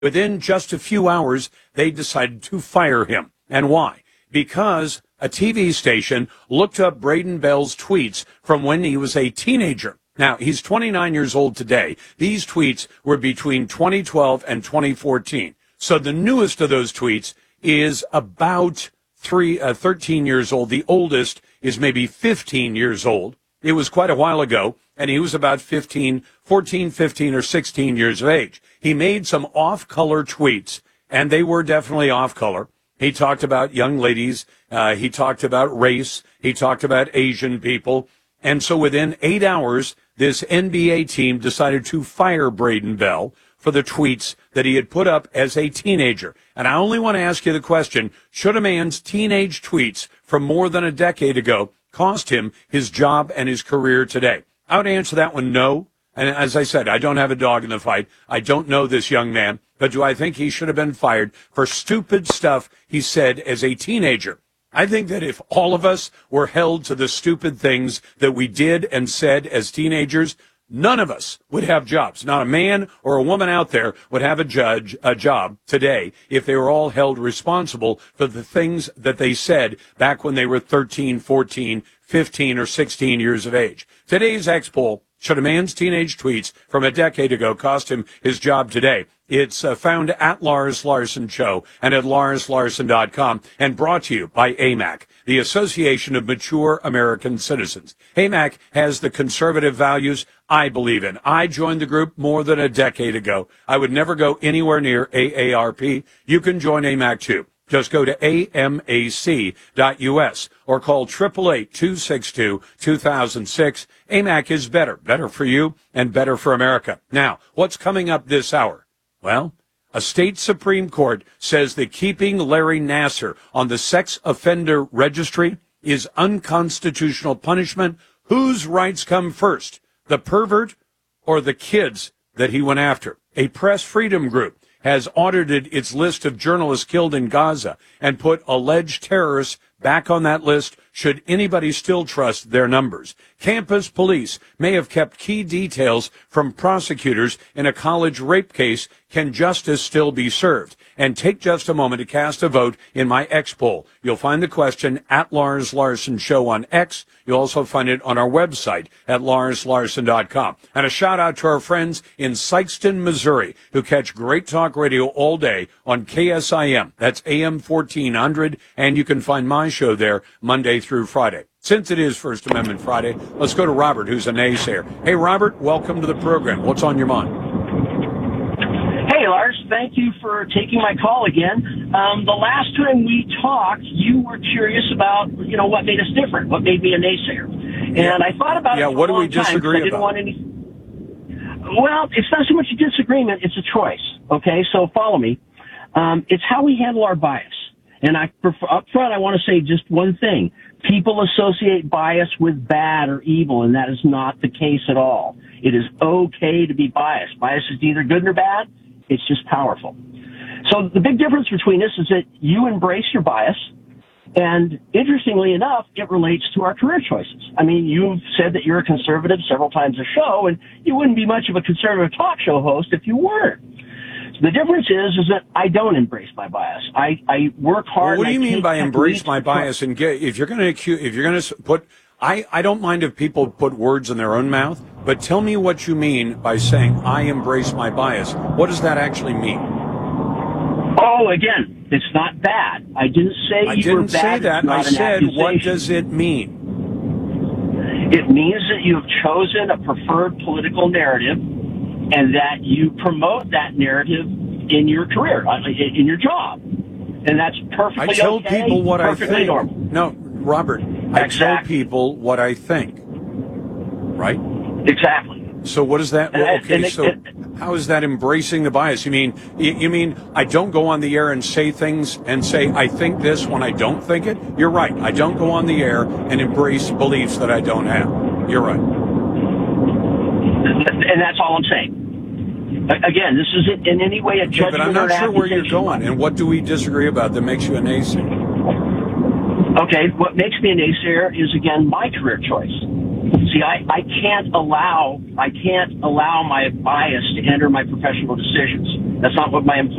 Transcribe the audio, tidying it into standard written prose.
Within just a few hours, they decided to fire him. And why? Because a TV station looked up Braden Bell's tweets from when he was a teenager. Now, he's 29 years old today. These tweets were between 2012 and 2014. So the newest of those tweets is about 13 years old. The oldest is maybe 15 years old. It was quite a while ago, and he was about 14, 15, or 16 years of age. He made some off-color tweets, and they were definitely off-color. He talked about young ladies. He talked about race. He talked about Asian people. And so within 8 hours, this NBA team decided to fire Braden Bell for the tweets that he had put up as a teenager. And I only want to ask you the question, should a man's teenage tweets from more than a decade ago cost him his job and his career today? I would answer that one no. And as I said, I don't have a dog in the fight. I don't know this young man. But do I think he should have been fired for stupid stuff he said as a teenager? I think that if all of us were held to the stupid things that we did and said as teenagers, none of us would have jobs. Not a man or a woman out there would have a job today if they were all held responsible for the things that they said back when they were 13, 14, 15, or 16 years of age. Today's X poll, should a man's teenage tweets from a decade ago cost him his job today? It's found at Lars Larson Show and at LarsLarson.com and brought to you by AMAC, the Association of Mature American Citizens. AMAC has the conservative values I believe in. I joined the group more than a decade ago. I would never go anywhere near AARP. You can join AMAC too. Just go to amac.us or call 888-262-2006. AMAC is better for you and better for America. Now, what's coming up this hour? Well, a state Supreme Court says that keeping Larry Nassar on the sex offender registry is unconstitutional punishment. Whose rights come first, the pervert or the kids that he went after? A press freedom group has audited its list of journalists killed in Gaza and put alleged terrorists back on that list should anybody still trust their numbers. Campus police may have kept key details from prosecutors in a college rape case. Can justice still be served? And take just a moment to cast a vote in my X poll. You'll find the question at Lars Larson Show on X. You'll also find it on our website at LarsLarson.com. And a shout out to our friends in Sikeston, Missouri, who catch Great Talk Radio all day on KSIM. That's AM 1400. And you can find my show there Monday through Friday. Since it is First Amendment Friday, let's go to Robert, who's a naysayer. Hey, Robert, welcome to the program. What's on your mind? Hey, Lars, thank you for taking my call again. The last time we talked, you were curious about, what made us different, what made me a naysayer. And I thought about it for what a do we long time, disagree I didn't about? want any... Well, it's not so much a disagreement, it's a choice, okay? So follow me. It's how we handle our bias. And up front, I want to say just one thing. People associate bias with bad or evil, and that is not the case at all. It is okay to be biased. Bias is neither good nor bad. It's just powerful. So the big difference between us is that you embrace your bias, and interestingly enough, it relates to our career choices. I mean, you've said that you're a conservative several times a show, and you wouldn't be much of a conservative talk show host if you weren't. So the difference is that I don't embrace my bias. I work hard. Well, what do you mean by embrace my bias? And if you're going to put, I don't mind if people put words in their own mouth, but tell me what you mean by saying I embrace my bias. What does that actually mean? Oh, again, it's not bad. I didn't say you were bad. I didn't say that. I said, what does it mean? It means that you have chosen a preferred political narrative and that you promote that narrative in your career, in your job. And that's perfectly okay. I tell people what I think. Normal. No, Robert, I tell people what I think. Right? Exactly. So what is that? Well, okay, how is that embracing the bias? You mean I don't go on the air and say things and say I think this when I don't think it? You're right. I don't go on the air and embrace beliefs that I don't have. You're right. And that's all I'm saying. Again, this isn't in any way a judgment. But I'm not sure where you're going. And what do we disagree about that makes you a naysayer? Okay, what makes me a naysayer is, again, my career choice. See, I can't allow my bias to enter my professional decisions. That's not what my employer